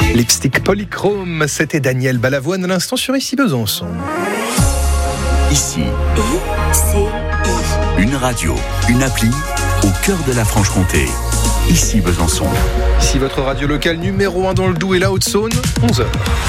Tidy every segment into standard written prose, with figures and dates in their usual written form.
Lipstick Polychrome, c'était Daniel Balavoine à l'instant sur Ici Besançon. Ici, une radio, une appli au cœur de la Franche-Comté. Ici Besançon. Ici votre radio locale numéro 1 dans le Doubs et la Haute-Saône, 11h.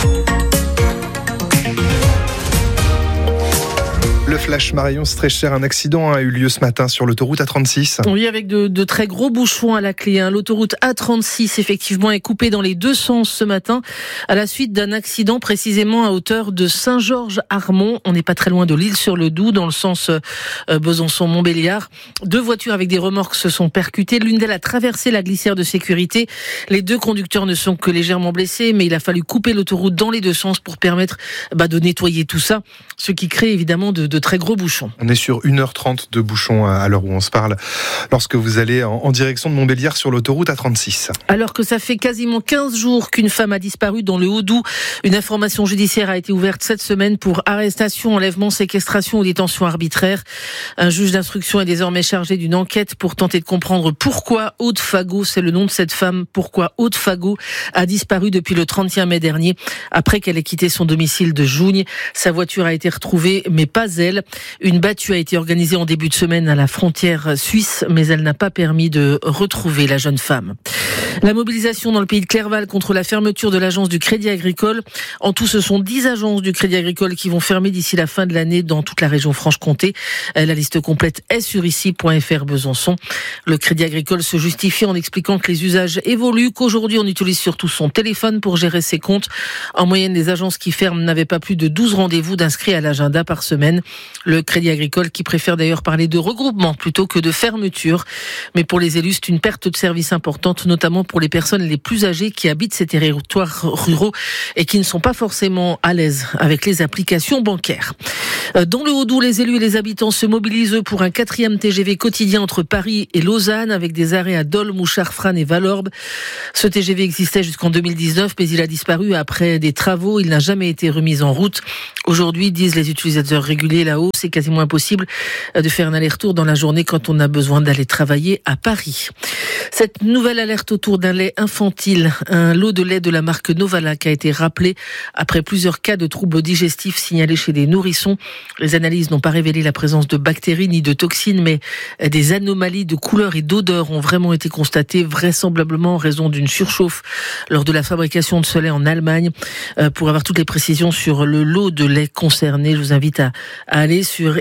Le flash Marion, c'est très cher. Un accident a eu lieu ce matin sur l'autoroute A36. Oui, avec de très gros bouchons à la clé. L'autoroute A36, effectivement, est coupée dans les deux sens ce matin à la suite d'un accident précisément à hauteur de Saint-Georges-Armont. On n'est pas très loin de l'Isle-sur-le-Doubs, dans le sens Besançon-Montbéliard. Deux voitures avec des remorques se sont percutées. L'une d'elles a traversé la glissière de sécurité. Les deux conducteurs ne sont que légèrement blessés, mais il a fallu couper l'autoroute dans les deux sens pour permettre de nettoyer tout ça, ce qui crée évidemment de très gros bouchons. On est sur 1h30 de bouchons à l'heure où on se parle, lorsque vous allez en direction de Montbéliard sur l'autoroute A36. Alors que ça fait quasiment 15 jours qu'une femme a disparu dans le Haut-Doubs, une information judiciaire a été ouverte cette semaine pour arrestation, enlèvement, séquestration ou détention arbitraire. Un juge d'instruction est désormais chargé d'une enquête pour tenter de comprendre pourquoi Aude Fagot, c'est le nom de cette femme, pourquoi Aude Fagot a disparu depuis le 31 mai dernier, après qu'elle ait quitté son domicile de Jougnes. Sa voiture a été retrouvée, mais pas elle. Une battue a été organisée en début de semaine à la frontière suisse, mais elle n'a pas permis de retrouver la jeune femme. La mobilisation dans le pays de Clerval contre la fermeture de l'agence du Crédit Agricole. En tout, ce sont 10 agences du Crédit Agricole qui vont fermer d'ici la fin de l'année dans toute la région Franche-Comté. La liste complète est sur ici.fr Besançon. Le Crédit Agricole se justifie en expliquant que les usages évoluent, qu'aujourd'hui on utilise surtout son téléphone pour gérer ses comptes. En moyenne, les agences qui ferment n'avaient pas plus de 12 rendez-vous d'inscrits à l'agenda par semaine. Le Crédit Agricole qui préfère d'ailleurs parler de regroupement plutôt que de fermeture. Mais pour les élus, c'est une perte de service importante, notamment pour les personnes les plus âgées qui habitent ces territoires ruraux et qui ne sont pas forcément à l'aise avec les applications bancaires. Dans le Haut-Doubs, les élus et les habitants se mobilisent pour un 4e TGV quotidien entre Paris et Lausanne avec des arrêts à Dole, Mouchard-Frane et Valorbe. Ce TGV existait jusqu'en 2019, mais il a disparu après des travaux. Il n'a jamais été remis en route. Aujourd'hui, disent les utilisateurs réguliers là-haut, c'est quasiment impossible de faire un aller-retour dans la journée quand on a besoin d'aller travailler à Paris. Cette nouvelle alerte autour d'un lait infantile, un lot de lait de la marque Novalac a été rappelé après plusieurs cas de troubles digestifs signalés chez des nourrissons. Les analyses n'ont pas révélé la présence de bactéries ni de toxines, mais des anomalies de couleur et d'odeur ont vraiment été constatées, vraisemblablement en raison d'une surchauffe lors de la fabrication de ce lait en Allemagne. Pour avoir toutes les précisions sur le lot de lait concerné, je vous invite à aller sur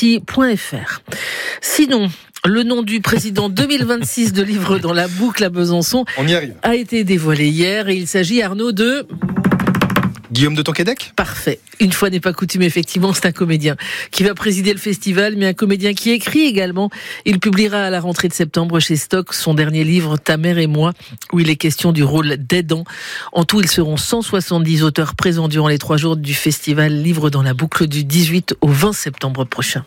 ici.fr. Sinon, le nom du président 2026 de Livre dans la boucle à Besançon a été dévoilé hier et il s'agit, Arnaud, de... Guillaume de Tonquédec ? Parfait. Une fois n'est pas coutume, effectivement, c'est un comédien qui va présider le festival, mais un comédien qui écrit également. Il publiera à la rentrée de septembre chez Stock son dernier livre, Ta mère et moi, où il est question du rôle d'aidant. En tout, ils seront 170 auteurs présents durant les 3 jours du festival Livre dans la boucle du 18 au 20 septembre prochain.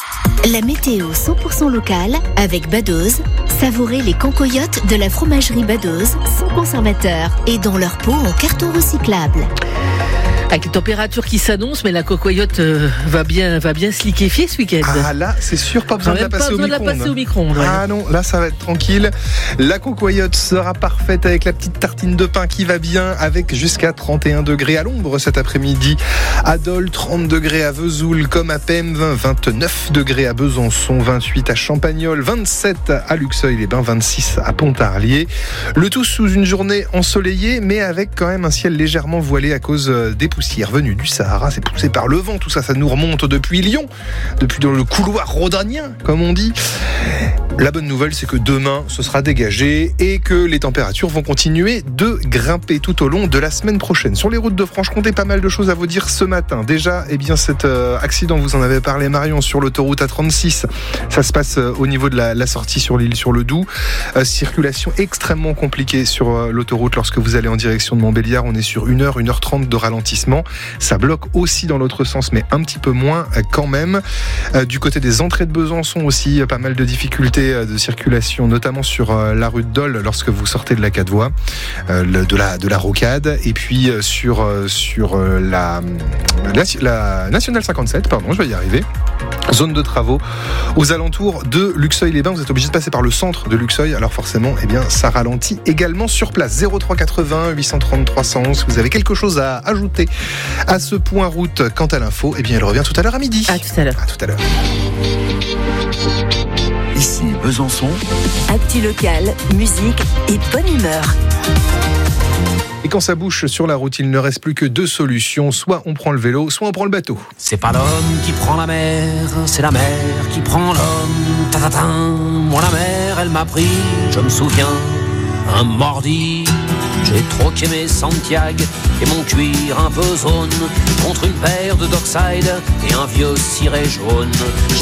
La météo 100% locale avec Badoz. Savourez les cancoyotes de la fromagerie Badoz, sans conservateur et dans leur pot en carton recyclable. Avec les températures qui s'annoncent, mais la cocoyote va bien se liquéfier ce week-end. Ah là, c'est sûr, pas besoin de la passer au micro-ondes. Ouais. Ah non, là ça va être tranquille. La cocoyote sera parfaite avec la petite tartine de pain qui va bien, avec jusqu'à 31 degrés à l'ombre cet après-midi. À Dole, 30 degrés à Vesoul, comme à Pem, 29 degrés à Besançon, 28 à Champagnole, 27 à Luxeuil-les-Bains, 26 à Pontarlier. Le tout sous une journée ensoleillée, mais avec quand même un ciel légèrement voilé à cause des poussières venues du Sahara. C'est poussé par le vent, tout ça, ça nous remonte depuis Lyon, depuis dans le couloir rhodanien, comme on dit. La bonne nouvelle, c'est que demain, ce sera dégagé et que les températures vont continuer de grimper tout au long de la semaine prochaine. Sur les routes de Franche-Comté, pas mal de choses à vous dire ce matin. Déjà, cet accident, vous en avez parlé, Marion, sur l'autoroute A36. Ça se passe au niveau de la sortie sur l'île sur le Doubs. Circulation extrêmement compliquée sur l'autoroute lorsque vous allez en direction de Montbéliard. On est sur 1h30 de ralentissement. Ça bloque aussi dans l'autre sens, mais un petit peu moins quand même. Du côté des entrées de Besançon aussi, pas mal de difficultés de circulation, notamment sur la rue de Dole lorsque vous sortez de la 4 voies, de la rocade, et puis sur la nationale 57, pardon, je vais y arriver. Zone de travaux aux alentours de Luxeuil-les-Bains. Vous êtes obligé de passer par le centre de Luxeuil, alors forcément, ça ralentit également sur place. 03 80 830 311. Si vous avez quelque chose à ajouter à ce point route quant à l'info, elle revient tout à l'heure à midi. À tout à l'heure. À tout à l'heure. Ici Besançon. Actu locale, musique et bonne humeur. Et quand ça bouge sur la route, il ne reste plus que 2 solutions. Soit on prend le vélo, soit on prend le bateau. C'est pas l'homme qui prend la mer, c'est la mer qui prend l'homme. Ta-ta-ta. Moi la mer, elle m'a pris, je me souviens, un mardi. J'ai troqué mes Santiago et mon cuir un peu zone contre une paire de Dockside et un vieux ciré jaune.